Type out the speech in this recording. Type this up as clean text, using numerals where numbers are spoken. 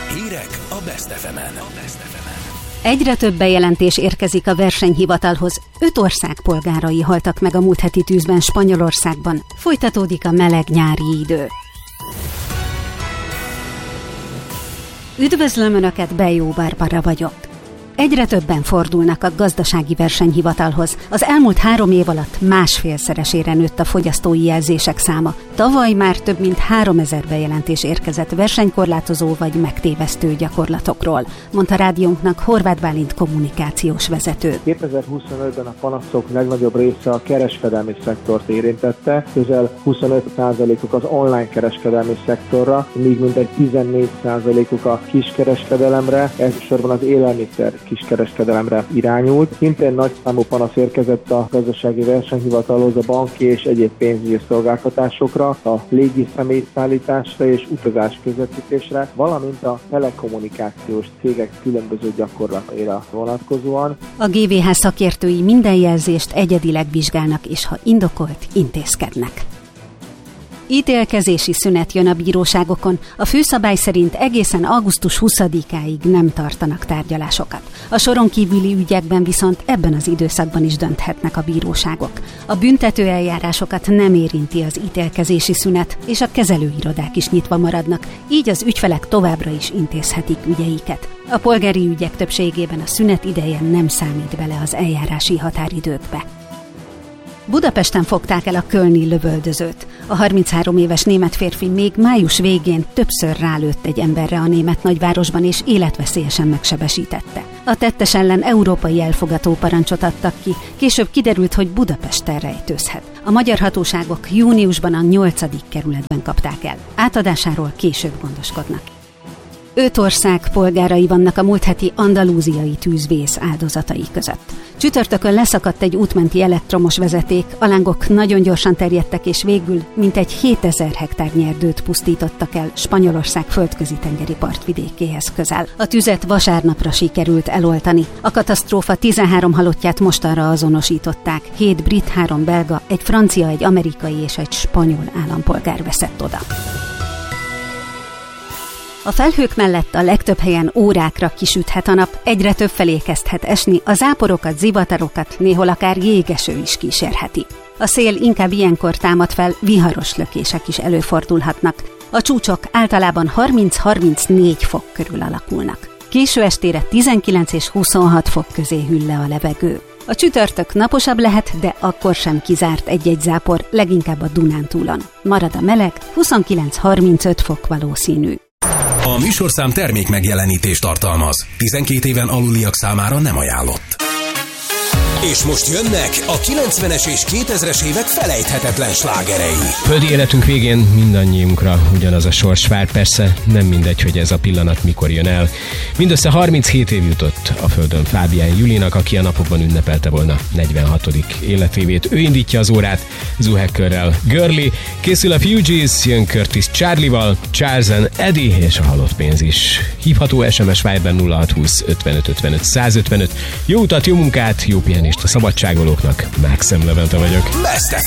Hírek a Best FM-en. Egyre több bejelentés érkezik a versenyhivatalhoz. 5 ország polgárai haltak meg a múlt heti tűzben Spanyolországban. Folytatódik a meleg nyári idő. Üdvözlöm Önöket, Bejó Barbara vagyok. Egyre többen fordulnak a gazdasági versenyhivatalhoz. Az elmúlt 3 év alatt 1,5-szeresére nőtt a fogyasztói jelzések száma. Tavaly már több mint 3000 bejelentés érkezett versenykorlátozó vagy megtévesztő gyakorlatokról, mondta rádiónknak Horváth Bálint kommunikációs vezető. 2025-ben a panaszok legnagyobb része a kereskedelmi szektort érintette, közel 25%-uk az online kereskedelmi szektorra, míg mintegy 14%-uk a kiskereskedelemre, elsősorban az élelmiszer kiskereskedelemre irányult. Szintén nagy számú panasz érkezett a gazdasági versenyhivatalhoz a banki és egyéb pénzügyi szolgáltatásokra, a légi személyszállításra és utazás közvetítésre, valamint a telekommunikációs cégek különböző gyakorlataira vonatkozóan. A GVH szakértői minden jelzést egyedileg vizsgálnak, és ha indokolt, intézkednek. Ítélkezési szünet jön a bíróságokon. A főszabály szerint egészen augusztus 20-áig nem tartanak tárgyalásokat. A soron kívüli ügyekben viszont ebben az időszakban is dönthetnek a bíróságok. A büntető eljárásokat nem érinti az ítélkezési szünet, és a kezelőirodák is nyitva maradnak, így az ügyfelek továbbra is intézhetik ügyeiket. A polgári ügyek többségében a szünet ideje nem számít bele az eljárási határidőkbe. Budapesten fogták el a kölni lövöldözőt. A 33 éves német férfi még május végén többször rálőtt egy emberre a német nagyvárosban, és életveszélyesen megsebesítette. A tettes ellen európai elfogató parancsot adtak ki, később kiderült, hogy Budapesten rejtőzhet. A magyar hatóságok júniusban a 8. kerületben kapták el. Átadásáról később gondoskodnak. 5 ország polgárai vannak a múlt heti andalúziai tűzvész áldozatai között. Csütörtökön leszakadt egy útmenti elektromos vezeték, a lángok nagyon gyorsan terjedtek, és végül mintegy 7000 hektárnyi erdőt pusztítottak el Spanyolország földközi tengeri partvidékéhez közel. A tüzet vasárnapra sikerült eloltani. A katasztrófa 13 halottját mostanra azonosították. 7 brit, 3 belga, egy francia, egy amerikai és egy spanyol állampolgár veszett oda. A felhők mellett a legtöbb helyen órákra kisüthet a nap, egyre több felé kezdhet esni, a záporokat, zivatarokat, néhol akár jégeső is kísérheti. A szél inkább ilyenkor támad fel, viharos lökések is előfordulhatnak. A csúcsok általában 30-34 fok körül alakulnak. Késő estére 19 és 26 fok közé hűl le a levegő. A csütörtök naposabb lehet, de akkor sem kizárt egy-egy zápor, leginkább a Dunántúlon. Marad a meleg, 29-35 fok valószínű. A műsorszám termék megjelenítést tartalmaz. 12 éven aluliak számára nem ajánlott. És most jönnek a 90-es és 2000-es évek felejthetetlen slágerei. Földi életünk végén mindannyiunkra ugyanaz a sors vár, persze nem mindegy, hogy ez a pillanat mikor jön el. Mindössze 37 év jutott a Földön Fábián Julinak, aki a napokban ünnepelte volna 46. életévét. Ő indítja az órát Zoo Hackerrel. Girly, készül a Fugees, jön Curtis Charlie-val, Charles and Eddie és a halott pénz is. Hívható SMS Viber 0620 55 55 155. Jó utat, jó munkát, jó pihenést a szabadságolóknak. Maxim Levente vagyok.